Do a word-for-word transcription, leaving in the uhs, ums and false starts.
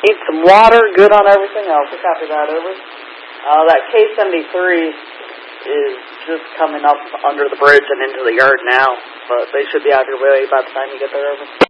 Need some water, good on everything else. We'll copy that over. Uh, that K seventy-three is just coming up under the bridge and into the yard now, but they should be out your way by the time you get there over.